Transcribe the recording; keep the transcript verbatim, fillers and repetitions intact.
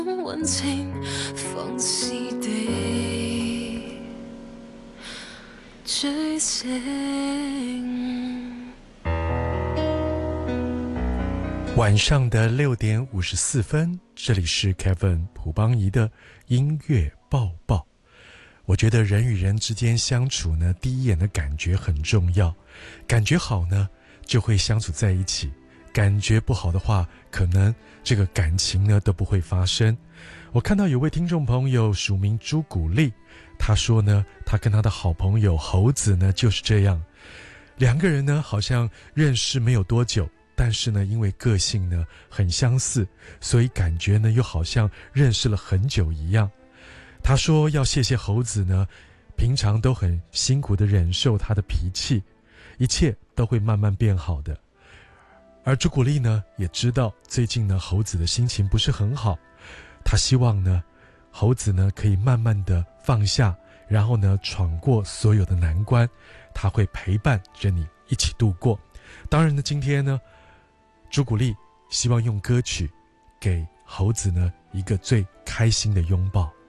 温情放肆地追醒。 晚上的六点五十四分，这里是 Kevin 朴邦仪的音乐报报。我觉得人与人之间相处呢，第一眼的感觉很重要，感觉好呢，就会相处在一起；感觉不好的话，可能这个感情呢都不会发生。我看到有位听众朋友署名朱古力，他说呢，他跟他的好朋友猴子呢就是这样，两个人呢好像认识没有多久，但是呢因为个性呢很相似，所以感觉呢又好像认识了很久一样。他说要谢谢猴子呢，平常都很辛苦地忍受他的脾气，一切都会慢慢变好的。而朱古力呢也知道最近呢猴子的心情不是很好，他希望呢猴子呢可以慢慢地放下，然后呢闯过所有的难关，他会陪伴着你一起度过。当然呢今天呢朱古力希望用歌曲给猴子呢一个最开心的拥抱。